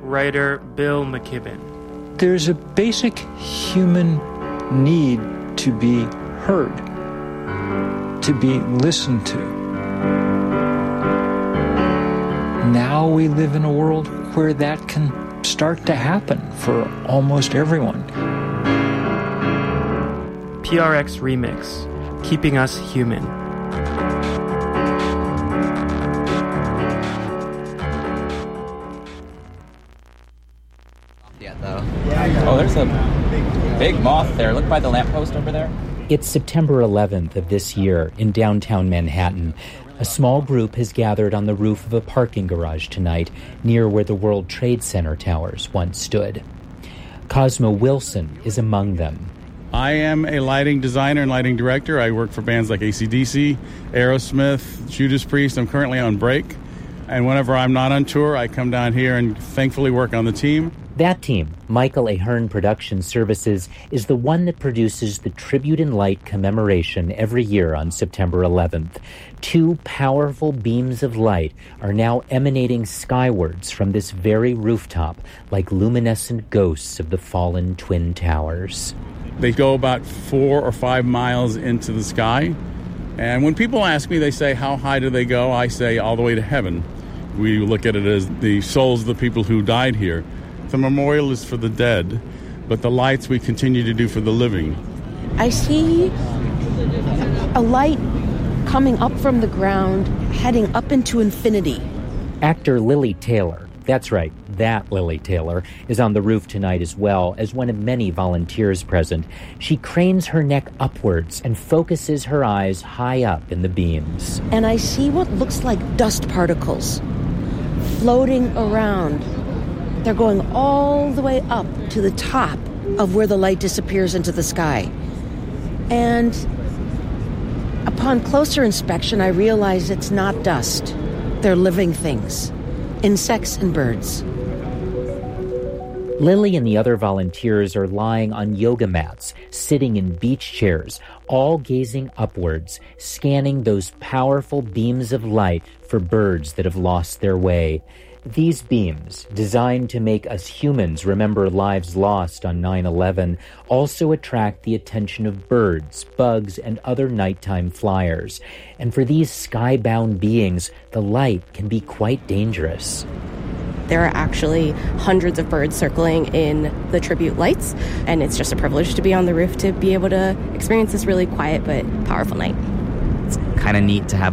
writer Bill McKibben. There's a basic human need to be heard, to be listened to. Now we live in a world where that can start to happen for almost everyone. PRX Remix, Keeping Us Human. Oh, there's a big moth there. Look by the lamppost over there. It's September 11th of this year in downtown Manhattan. A small group has gathered on the roof of a parking garage tonight near where the World Trade Center towers once stood. Cosmo Wilson is among them. I am a lighting designer and lighting director. I work for bands like AC/DC, Aerosmith, Judas Priest. I'm currently on break. And whenever I'm not on tour, I come down here and thankfully work on the team. That team, Michael Ahern Production Services, is the one that produces the Tribute in Light commemoration every year on September 11th. Two powerful beams of light are now emanating skywards from this very rooftop like luminescent ghosts of the fallen Twin Towers. They go about 4 or 5 miles into the sky. And when people ask me, they say, how high do they go? I say, all the way to heaven. We look at it as the souls of the people who died here. The memorial is for the dead, but the lights we continue to do for the living. I see a light coming up from the ground, heading up into infinity. Actor Lily Taylor, that's right, that Lily Taylor, is on the roof tonight as well as one of many volunteers present. She cranes her neck upwards and focuses her eyes high up in the beams. And I see what looks like dust particles floating around. They're going all the way up to the top of where the light disappears into the sky. And upon closer inspection, I realize it's not dust. They're living things, insects and birds. Lily and the other volunteers are lying on yoga mats, sitting in beach chairs, all gazing upwards, scanning those powerful beams of light for birds that have lost their way. These beams, designed to make us humans remember lives lost on 9/11, also attract the attention of birds, bugs, and other nighttime flyers. And for these skybound beings, the light can be quite dangerous. There are actually hundreds of birds circling in the tribute lights, and it's just a privilege to be on the roof to be able to experience this really quiet but powerful night. It's kind of neat to have